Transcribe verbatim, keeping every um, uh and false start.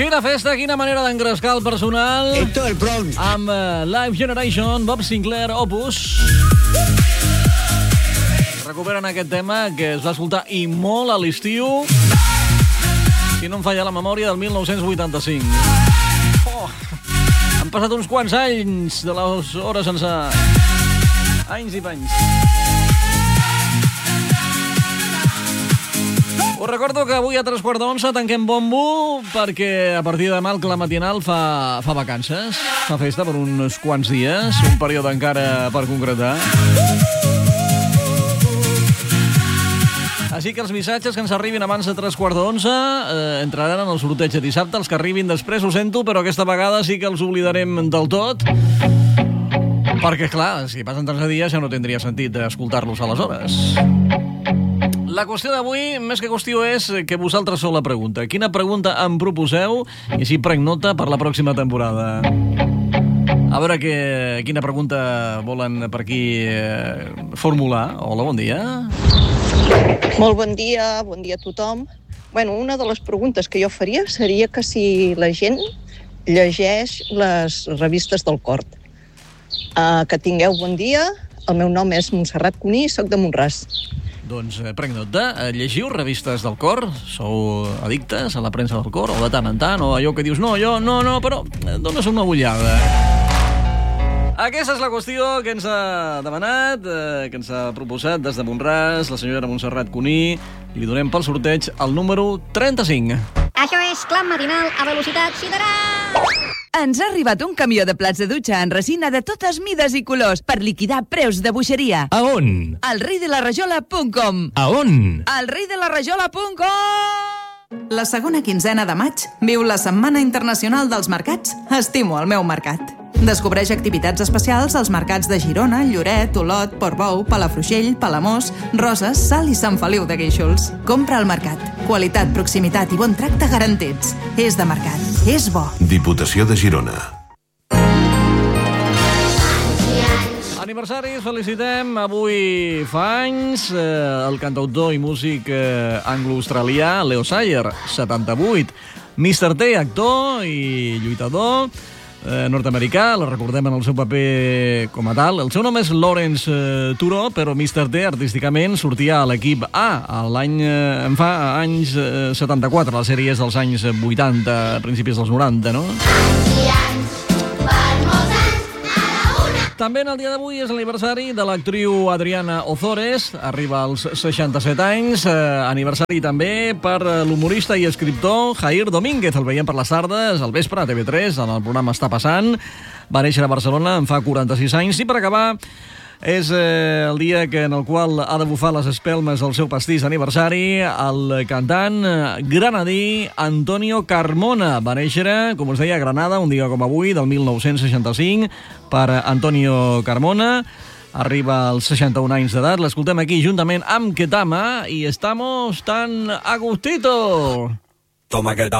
Quina festa, quina manera d'engrescar el personal. Esto es el Bronx. Amb uh, Live Generation, Bob Sinclair, Opus. Recuperen aquest tema que es va escoltar i molt a l'estiu, si no em falla la memòria, del mil nou-cents vuitanta-cinc. Oh, han passat uns quants anys de les hores sense... anys i panys. Us recordo que avui a tres quarts d'onze tanquem bombo perquè a partir de demà el Clar Matinal fa, fa vacances, fa festa per uns quants dies, un període encara per concretar. Així que els missatges que ens arribin abans de tres quarts d'onze eh, entraran en el sorteig de dissabte. Els que arribin després ho sento, però aquesta vegada sí que els oblidarem del tot. Perquè, clar, si passen tants dies ja no tindria sentit escoltar-los aleshores. La qüestió d'avui, més que qüestió, és que vosaltres sou la pregunta. Quina pregunta em proposeu? I així prenc nota per la pròxima temporada. A veure que, quina pregunta volen per aquí eh, formular. Hola, bon dia. Molt bon dia, bon dia a tothom. Bueno, una de les preguntes que jo faria seria que si la gent llegeix les revistes del Cort. Uh, que tingueu bon dia. El meu nom és Montserrat Cuní i soc de Mont-ras. Doncs eh, prenc nota. Llegiu revistes del Cor? Sou addictes a la premsa del Cor? O de tant en tant? O allò que dius, no, jo, no, no, però dones una ullada. Aquesta és la qüestió que ens ha demanat, eh, que ens ha proposat des de Mont-ras la senyora Montserrat Cuní. Li donem pel sorteig el número trenta-cinc. Això és Clam Matinal a velocitat sideral. Ens ha arribat un camió de plats de dutxa en resina de totes mides i colors per liquidar preus de boixeria. A on? Al rei de la rajola punt com. A on? Al rei de la rajola punt com. La segona quinzena de maig viu la Setmana Internacional dels Mercats Estimo el meu mercat. Descobreix activitats especials als mercats de Girona, Lloret, Olot, Portbou, Palafrugell, Palamós, Roses, Salt i Sant Feliu de Guíxols. Compra al mercat. Qualitat, proximitat i bon tracte garantits. És de mercat. És bo. Diputació de Girona. Aniversaris, felicitem. Avui fa anys eh, el cantautor i músic eh, anglo-australià Leo Sayer, setanta-vuit. mister T, actor i lluitador eh, nord-americà, el recordem en el seu paper com a tal. El seu nom és Lawrence eh, Turó, però mister T artísticament sortia a l'equip A l'any, eh, en fa anys eh, setanta-quatre, la sèrie és dels anys vuitanta, principis dels noranta, no? També en el dia d'avui és l'aniversari de l'actriu Adriana Ozores, arriba als seixanta-set anys, eh, aniversari també per l'humorista i escriptor Jair Domínguez, el veiem per les tardes, al vespre a T V tres, en el programa Està passant, va néixer a Barcelona, en fa quaranta-sis anys, i per acabar és eh, el dia que, en el qual ha de bufar les espelmes el seu pastís d'aniversari, el cantant granadí Antonio Carmona. Va néixer, com us deia, a Granada, un dia com avui, del mil nou-cents seixanta-cinc, per Antonio Carmona. Arriba als seixanta-un anys d'edat. L'escoltem aquí juntament amb Ketama i estamos tan a gustito. Toma Ketama.